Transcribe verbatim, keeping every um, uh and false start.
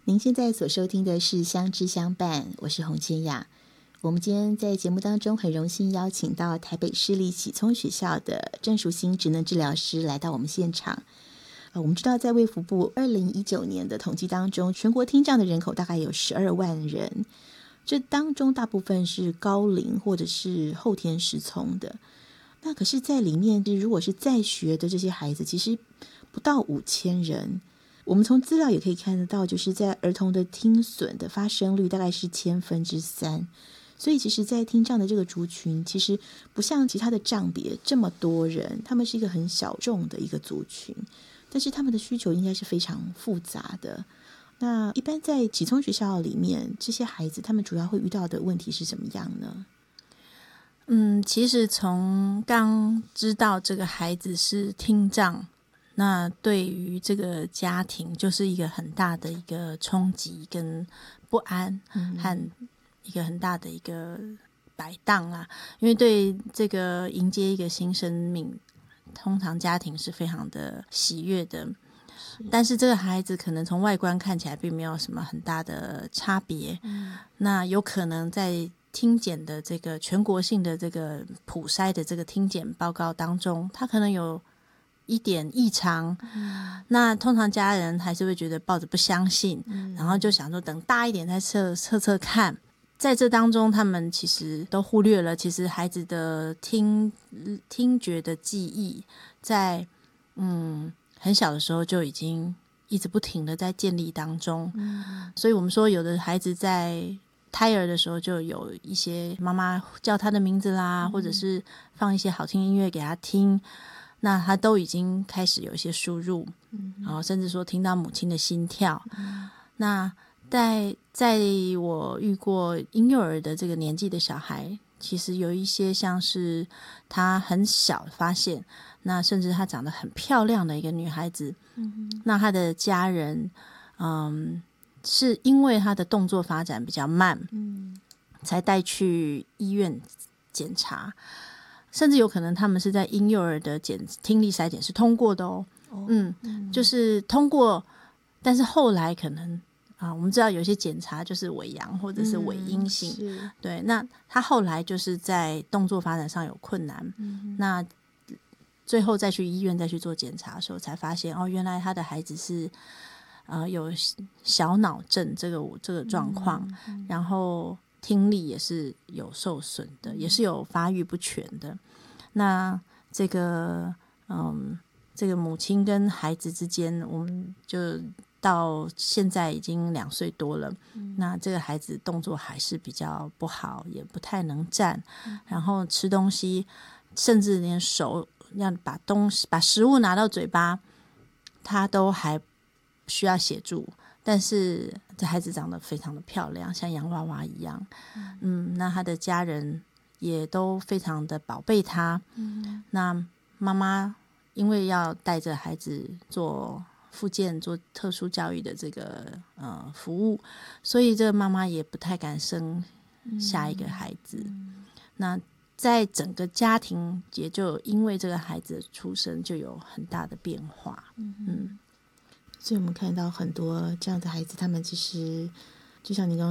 您现在所收听的是相知相伴，我是洪千雅。我们今天在节目当中很荣幸邀请到台北市立启聪学校的郑淑馨职能治疗师来到我们现场。呃、我们知道在卫福部二零一九年的统计当中，全国听障的人口大概有十二万人，这当中大部分是高龄或者是后天失聪的。那可是在里面如果是在学的这些孩子其实不到五千人。我们从资料也可以看得到，就是在儿童的听损的发生率大概是千分之三，所以其实在听障的这个族群其实不像其他的障别这么多人，他们是一个很小众的一个族群，但是他们的需求应该是非常复杂的。那一般在启聪学校里面，这些孩子他们主要会遇到的问题是怎么样呢？ 嗯，其实从刚知道这个孩子是听障，那对于这个家庭就是一个很大的一个冲击跟不安，嗯、和一个很大的一个摆荡啦。因为对这个迎接一个新生命，通常家庭是非常的喜悦的，但是这个孩子可能从外观看起来并没有什么很大的差别，嗯、那有可能在听检的这个全国性的这个普筛的这个听检报告当中，他可能有一点异常，嗯、那通常家人还是会觉得抱着不相信，嗯、然后就想说等大一点再测测测看。在这当中他们其实都忽略了，其实孩子的听听觉的记忆在嗯很小的时候就已经一直不停的在建立当中，嗯、所以我们说有的孩子在胎儿的时候就有一些妈妈叫他的名字啦，嗯、或者是放一些好听音乐给他听，那他都已经开始有一些输入，嗯、然后甚至说听到母亲的心跳，嗯、那在在我遇过婴幼儿的这个年纪的小孩，其实有一些像是他很小发现，那甚至她长得很漂亮的一个女孩子，嗯、那她的家人嗯是因为她的动作发展比较慢，嗯、才带去医院检查，甚至有可能他们是在婴幼儿的检听力筛检是通过的哦，哦嗯，嗯就是通过，但是后来可能啊，我们知道有些检查就是伪阳或者是伪阴性，嗯、对，那他后来就是在动作发展上有困难，嗯、那最后再去医院再去做检查的时候才发现，哦，原来他的孩子是呃有小脑症这个这个状况，嗯嗯、然后听力也是有受损的，嗯、也是有发育不全的。那这个嗯，这个母亲跟孩子之间，我们就到现在已经两岁多了，嗯、那这个孩子动作还是比较不好，也不太能站，嗯、然后吃东西甚至连手要把东西把食物拿到嘴巴他都还需要协助，但是这孩子长得非常的漂亮，像洋娃娃一样，嗯, 嗯那他的家人也都非常的宝贝他，嗯、那妈妈因为要带着孩子做复健做特殊教育的这个呃服务，所以这个妈妈也不太敢生下一个孩子，嗯、那在整个家庭也就因为这个孩子的出生就有很大的变化，嗯嗯，所以我们看到很多这样的孩子，他们其实就像您刚